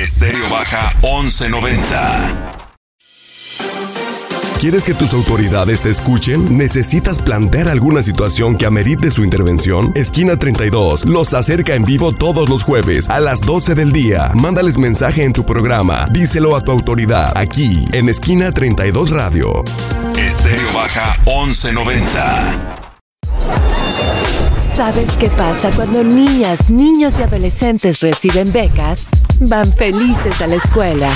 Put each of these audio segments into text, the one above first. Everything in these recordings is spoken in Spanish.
Estéreo Baja 1190. ¿Quieres que tus autoridades te escuchen? ¿Necesitas plantear alguna situación que amerite su intervención? Esquina 32 los acerca en vivo todos los jueves a las 12 del día. Mándales mensaje en tu programa. Díselo a tu autoridad aquí en Esquina 32 Radio. Estéreo Baja 1190. ¿Sabes qué pasa cuando niñas, niños y adolescentes reciben becas? Van felices a la escuela.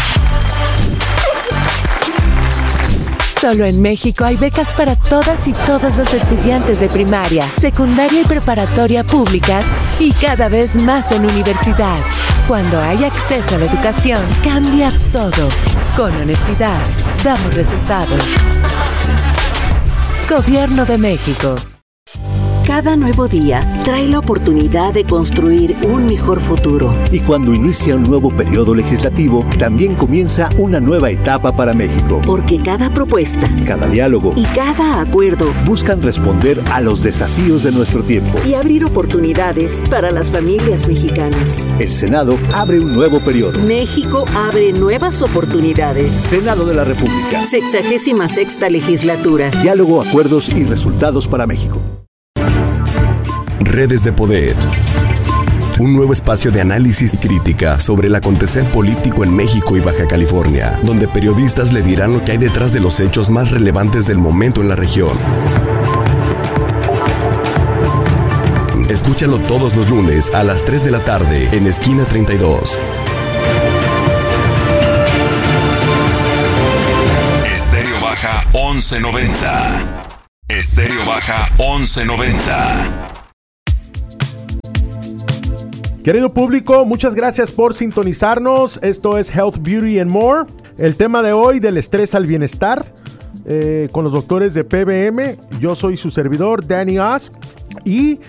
Solo en México hay becas para todas y todos los estudiantes de primaria, secundaria y preparatoria públicas y cada vez más en universidad. Cuando hay acceso a la educación, cambias todo. Con honestidad, damos resultados. Gobierno de México. Cada nuevo día trae la oportunidad de construir un mejor futuro. Y cuando inicia un nuevo periodo legislativo, también comienza una nueva etapa para México. Porque cada propuesta, cada diálogo y cada acuerdo buscan responder a los desafíos de nuestro tiempo y abrir oportunidades para las familias mexicanas. El Senado abre un nuevo periodo. México abre nuevas oportunidades. Senado de la República. 66ª legislatura. Diálogo, acuerdos y resultados para México. Redes de Poder. Un nuevo espacio de análisis y crítica sobre el acontecer político en México y Baja California, donde periodistas le dirán lo que hay detrás de los hechos más relevantes del momento en la región. Escúchalo todos los lunes a las 3 de la tarde en Esquina 32. Estéreo Baja 1190. Estéreo Baja 1190. Querido público, muchas gracias por sintonizarnos. Esto es Health, Beauty and More. El tema de hoy, del estrés al bienestar, con los doctores de PBM. Yo soy su servidor, Danny Osk. Y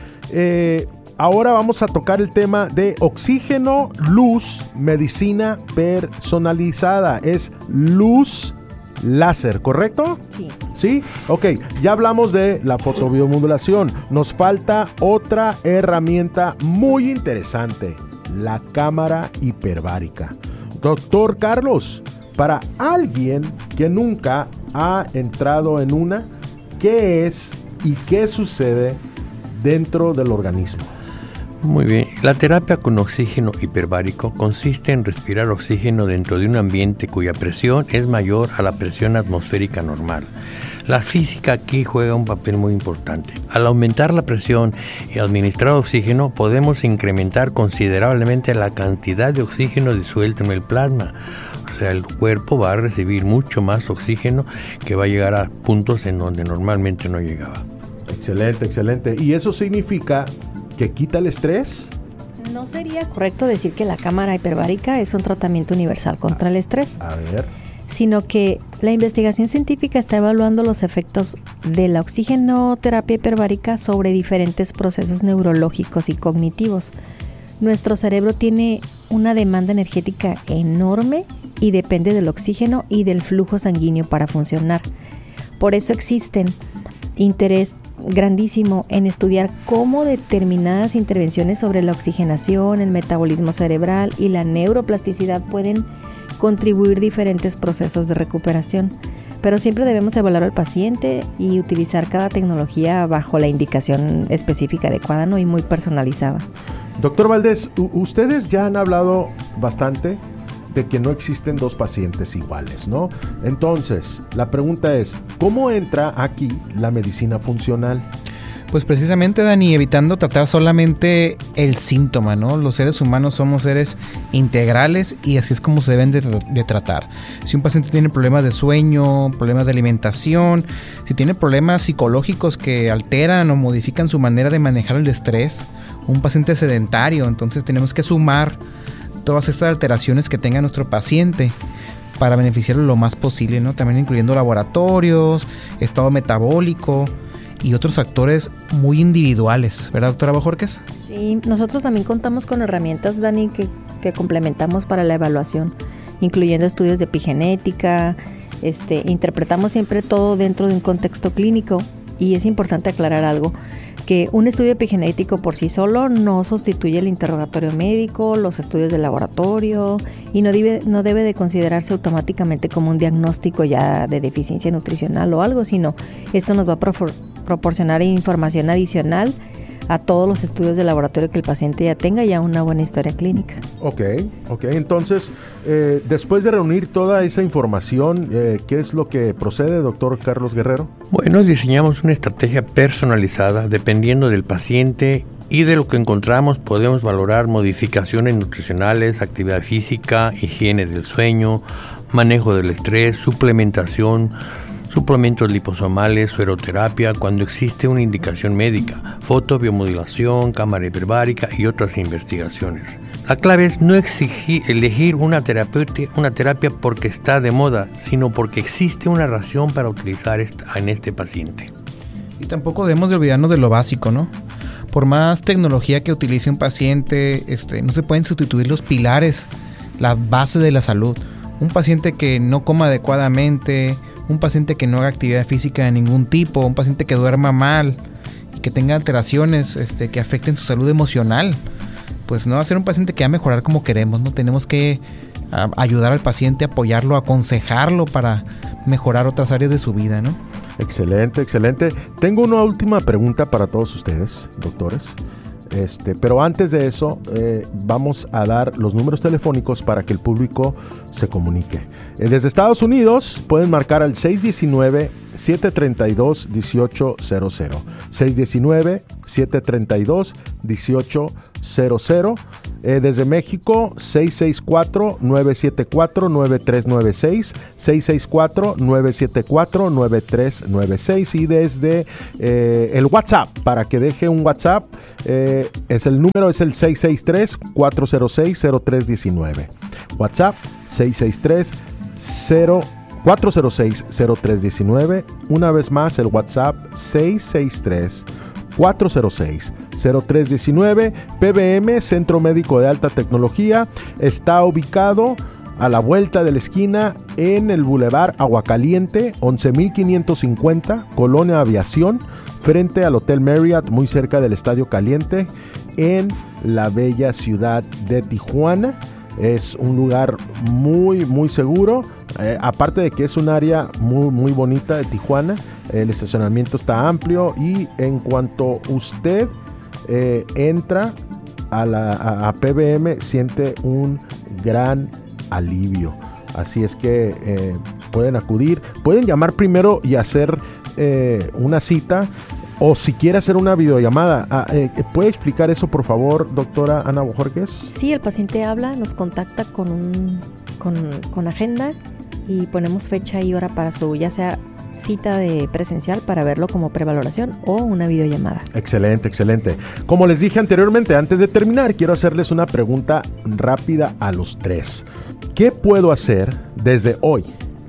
ahora vamos a tocar el tema de oxígeno, luz, medicina personalizada. Es luz láser, ¿correcto? Sí. ¿Sí? Ok, ya hablamos de la fotobiomodulación. Nos falta otra herramienta muy interesante, la cámara hiperbárica. Doctor Carlos, para alguien que nunca ha entrado en una, ¿qué es y qué sucede dentro del organismo? Muy bien. La terapia con oxígeno hiperbárico consiste en respirar oxígeno dentro de un ambiente cuya presión es mayor a la presión atmosférica normal. La física aquí juega un papel muy importante. Al aumentar la presión y administrar oxígeno, podemos incrementar considerablemente la cantidad de oxígeno disuelto en el plasma. O sea, el cuerpo va a recibir mucho más oxígeno que va a llegar a puntos en donde normalmente no llegaba. Excelente, excelente. ¿Y eso significa que quita el estrés? No sería correcto decir que la cámara hiperbárica es un tratamiento universal contra el estrés. A ver. Sino que la investigación científica está evaluando los efectos de la oxigenoterapia hiperbárica sobre diferentes procesos neurológicos y cognitivos. Nuestro cerebro tiene una demanda energética enorme y depende del oxígeno y del flujo sanguíneo para funcionar. Por eso existen interés grandísimo en estudiar cómo determinadas intervenciones sobre la oxigenación, el metabolismo cerebral y la neuroplasticidad pueden contribuir diferentes procesos de recuperación. Pero siempre debemos evaluar al paciente y utilizar cada tecnología bajo la indicación específica adecuada, ¿no? Y muy personalizada. Doctor Valdés, ustedes ya han hablado bastante de que no existen dos pacientes iguales, ¿no? Entonces, la pregunta es, ¿cómo entra aquí la medicina funcional? Pues precisamente, Dani, evitando tratar solamente el síntoma, ¿no? Los seres humanos somos seres integrales y así es como se deben de tratar. Si un paciente tiene problemas de sueño, problemas de alimentación, si tiene problemas psicológicos que alteran o modifican su manera de manejar el estrés, un paciente sedentario, entonces tenemos que sumar todas estas alteraciones que tenga nuestro paciente para beneficiarlo lo más posible, ¿no? También incluyendo laboratorios, estado metabólico y otros factores muy individuales, ¿verdad, doctora Bojorquez? Sí, nosotros también contamos con herramientas, Dani, que complementamos para la evaluación, incluyendo estudios de epigenética. Interpretamos siempre todo dentro de un contexto clínico y es importante aclarar algo, que un estudio epigenético por sí solo no sustituye el interrogatorio médico, los estudios de laboratorio y no debe de considerarse automáticamente como un diagnóstico ya de deficiencia nutricional o algo, sino esto nos va a proporcionar información adicional a todos los estudios de laboratorio que el paciente ya tenga y a una buena historia clínica. Ok. Entonces, después de reunir toda esa información, ¿qué es lo que procede, doctor Carlos Guerrero? Bueno, diseñamos una estrategia personalizada dependiendo del paciente y de lo que encontramos. Podemos valorar modificaciones nutricionales, actividad física, higiene del sueño, manejo del estrés, suplementación, suplementos liposomales, sueroterapia, cuando existe una indicación médica, fotobiomodulación, cámara hiperbárica y otras investigaciones. La clave es no elegir una terapia porque está de moda, sino porque existe una razón para utilizar en este paciente. Y tampoco debemos de olvidarnos de lo básico, ¿no? Por más tecnología que utilice un paciente, no se pueden sustituir los pilares, la base de la salud. Un paciente que no coma adecuadamente, un paciente que no haga actividad física de ningún tipo, un paciente que duerma mal y que tenga alteraciones que afecten su salud emocional, pues no va a ser un paciente que va a mejorar como queremos, ¿no? Tenemos que ayudar al paciente, apoyarlo, aconsejarlo para mejorar otras áreas de su vida, ¿no? Excelente. Tengo una última pregunta para todos ustedes, doctores. Pero antes de eso, vamos a dar los números telefónicos para que el público se comunique. Desde Estados Unidos pueden marcar al 619-732-1800. 619-732-1800. Desde México, 664-974-9396. 664-974-9396. Y desde el WhatsApp, para que deje un WhatsApp, el número es el 663-406-0319. WhatsApp 663-406-0319. Una vez más, el WhatsApp 663-406-0319. PBM, Centro Médico de Alta Tecnología, está ubicado a la vuelta de la esquina en el Boulevard Aguacaliente, 11,550, Colonia Aviación, frente al Hotel Marriott, muy cerca del Estadio Caliente, en la bella ciudad de Tijuana. Es un lugar muy, muy seguro, aparte de que es un área muy, muy bonita de Tijuana. El estacionamiento está amplio y en cuanto usted entra a PBM, siente un gran alivio. Así es que pueden acudir, pueden llamar primero y hacer una cita, o si quiere hacer una videollamada. ¿Puede explicar eso, por favor, doctora Ana Bojorquez? Sí, el paciente habla, nos contacta con agenda y ponemos fecha y hora para su, ya sea cita de presencial para verlo como prevaloración o una videollamada. Excelente. Como les dije anteriormente, antes de terminar, quiero hacerles una pregunta rápida a los tres. ¿Qué puedo hacer desde hoy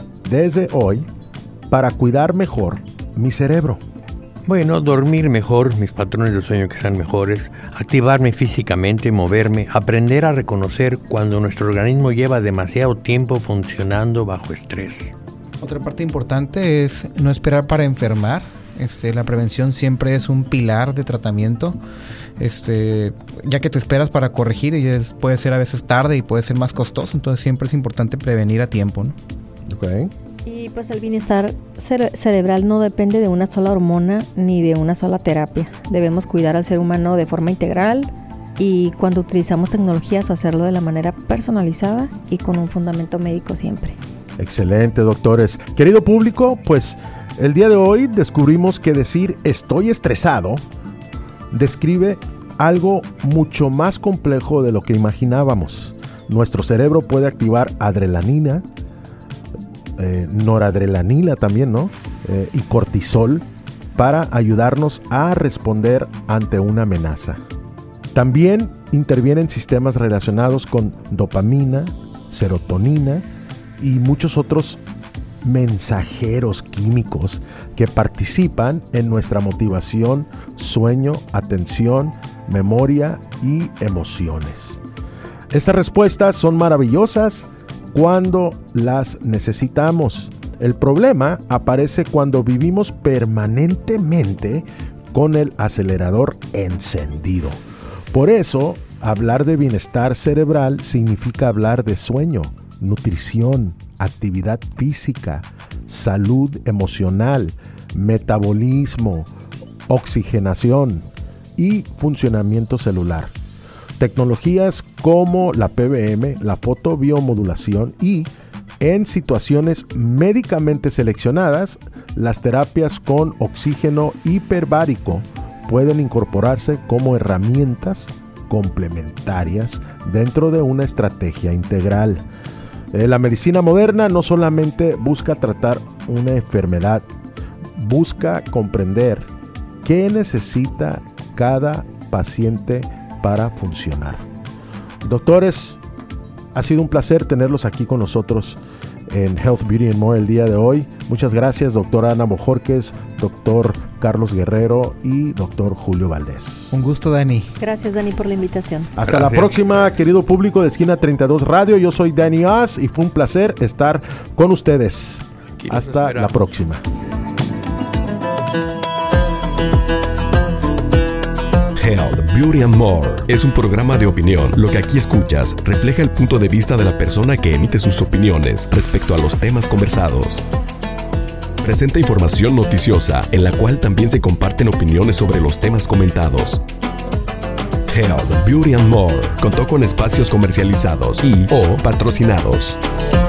para cuidar mejor mi cerebro? Bueno, dormir mejor, mis patrones de sueño que sean mejores, activarme físicamente, moverme, aprender a reconocer cuando nuestro organismo lleva demasiado tiempo funcionando bajo estrés. Otra parte importante es no esperar para enfermar. La prevención siempre es un pilar de tratamiento. Ya que te esperas para corregir y puede ser a veces tarde y puede ser más costoso, entonces siempre es importante prevenir a tiempo, ¿no? Okay. Y pues el bienestar cerebral no depende de una sola hormona ni de una sola terapia. Debemos cuidar al ser humano de forma integral y cuando utilizamos tecnologías hacerlo de la manera personalizada y con un fundamento médico siempre. Excelente, doctores. Querido público, pues el día de hoy descubrimos que decir estoy estresado describe algo mucho más complejo de lo que imaginábamos. Nuestro cerebro puede activar adrenalina, noradrenalina también, ¿no? Y cortisol para ayudarnos a responder ante una amenaza. También intervienen sistemas relacionados con dopamina, serotonina y muchos otros mensajeros químicos que participan en nuestra motivación, sueño, atención, memoria y emociones. Estas respuestas son maravillosas cuando las necesitamos. El problema aparece cuando vivimos permanentemente con el acelerador encendido. Por eso, hablar de bienestar cerebral significa hablar de sueño, nutrición, actividad física, salud emocional, metabolismo, oxigenación y funcionamiento celular. Tecnologías como la PBM, la fotobiomodulación y, en situaciones médicamente seleccionadas, las terapias con oxígeno hiperbárico pueden incorporarse como herramientas complementarias dentro de una estrategia integral. La medicina moderna no solamente busca tratar una enfermedad, busca comprender qué necesita cada paciente para funcionar. Doctores, ha sido un placer tenerlos aquí con nosotros en Health, Beauty and More el día de hoy. Muchas gracias, doctora Ana Bojorquez, doctor Carlos Guerrero y doctor Julio Valdés. Un gusto, Dani. Gracias, Dani, por la invitación. Hasta la próxima, querido público de Esquina 32 Radio. Yo soy Dani Oz y fue un placer estar con ustedes. Hasta la próxima. Health, Beauty and More es un programa de opinión. Lo que aquí escuchas refleja el punto de vista de la persona que emite sus opiniones respecto a los temas conversados. Presenta información noticiosa en la cual también se comparten opiniones sobre los temas comentados. Health, Beauty and More contó con espacios comercializados y o patrocinados.